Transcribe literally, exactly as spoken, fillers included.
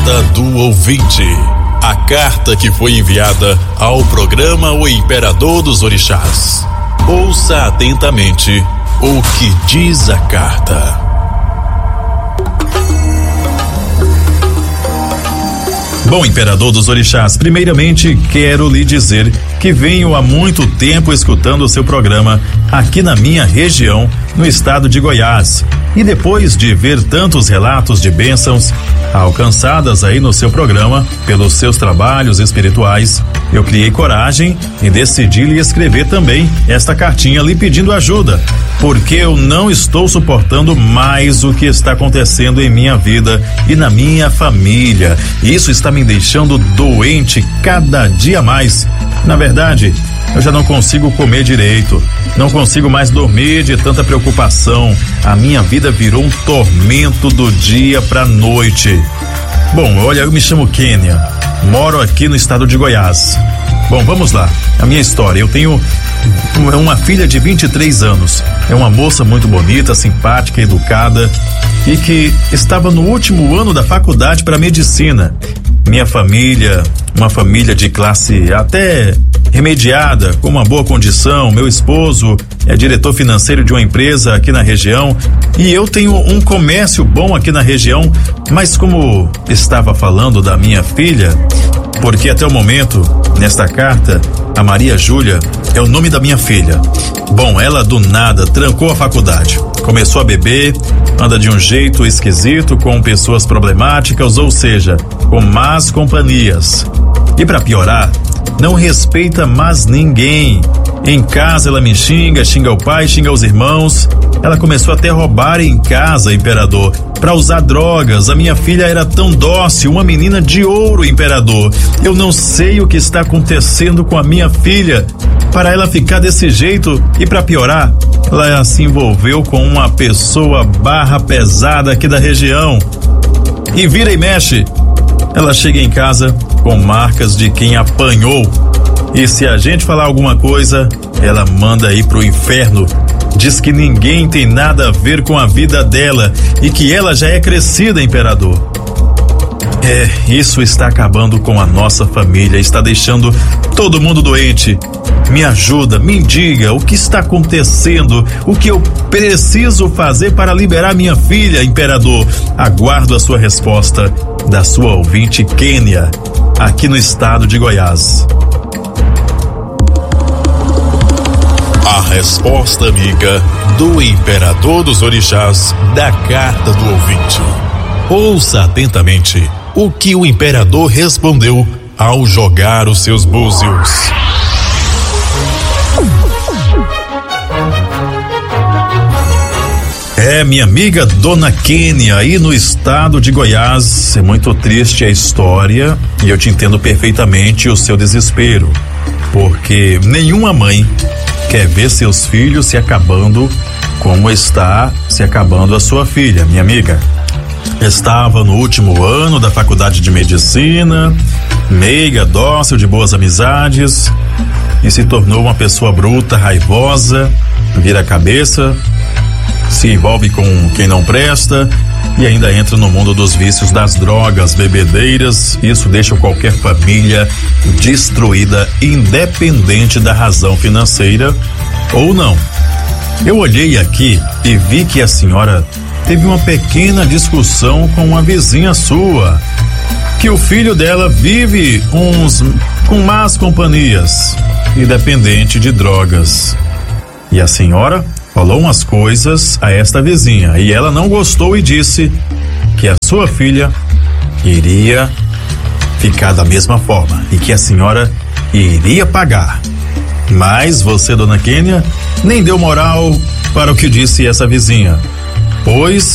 Carta do Ouvinte. A carta que foi enviada ao programa O Imperador dos Orixás. Ouça atentamente o que diz a carta. Bom, Imperador dos Orixás, primeiramente quero lhe dizer que venho há muito tempo escutando o seu programa aqui na minha região, no estado de Goiás. E depois de ver tantos relatos de bênçãos alcançadas aí no seu programa, pelos seus trabalhos espirituais, eu criei coragem e decidi lhe escrever também esta cartinha lhe pedindo ajuda, porque eu não estou suportando mais o que está acontecendo em minha vida e na minha família. Isso está me deixando doente cada dia mais. Na verdade, eu já não consigo comer direito, não consigo mais dormir de tanta preocupação. A minha vida virou um tormento do dia pra noite. Bom, olha, eu me chamo Kênia, moro aqui no estado de Goiás. Bom, vamos lá, a minha história. Eu tenho uma filha de vinte e três anos, é uma moça muito bonita, simpática, educada e que estava no último ano da faculdade para medicina. Minha família, uma família de classe até remediada, com uma boa condição. Meu esposo é diretor financeiro de uma empresa aqui na região e eu tenho um comércio bom aqui na região, mas como estava falando da minha filha, porque até o momento, nesta carta, a Maria Júlia é o nome da minha filha. Bom, ela do nada trancou a faculdade, começou a beber, anda de um jeito esquisito com pessoas problemáticas, ou seja, com más companhias. E para piorar, não respeita mais ninguém. Em casa ela me xinga, xinga o pai, xinga os irmãos. Ela começou até a roubar em casa, Imperador, para usar drogas. A minha filha era tão dócil, uma menina de ouro, Imperador. Eu não sei o que está acontecendo com a minha filha para ela ficar desse jeito. E para piorar, ela se envolveu com uma pessoa barra pesada aqui da região. E vira e mexe, ela chega em casa com marcas de quem apanhou. E se a gente falar alguma coisa, ela manda ir pro inferno. Diz que ninguém tem nada a ver com a vida dela e que ela já é crescida, Imperador. É, isso está acabando com a nossa família, está deixando todo mundo doente. Me ajuda, me diga o que está acontecendo, o que eu preciso fazer para liberar minha filha, Imperador. Aguardo a sua resposta da sua ouvinte Kênia, aqui no estado de Goiás. A resposta amiga do Imperador dos Orixás da carta do ouvinte. Ouça atentamente o que o Imperador respondeu ao jogar os seus búzios. É, minha amiga Dona Kênia, aí no estado de Goiás, é muito triste a história e eu te entendo perfeitamente o seu desespero, porque nenhuma mãe quer ver seus filhos se acabando como está se acabando a sua filha, minha amiga. Estava no último ano da faculdade de medicina, meiga, dócil, de boas amizades e se tornou uma pessoa bruta, raivosa, vira a cabeça, se envolve com quem não presta e ainda entra no mundo dos vícios das drogas, bebedeiras. Isso deixa qualquer família destruída, independente da razão financeira ou não. Eu olhei aqui e vi que a senhora teve uma pequena discussão com uma vizinha sua, que o filho dela vive uns com más companhias e dependente de drogas. E a senhora falou umas coisas a esta vizinha e ela não gostou e disse que a sua filha iria ficar da mesma forma e que a senhora iria pagar. Mas você, Dona Kênia, nem deu moral para o que disse essa vizinha, pois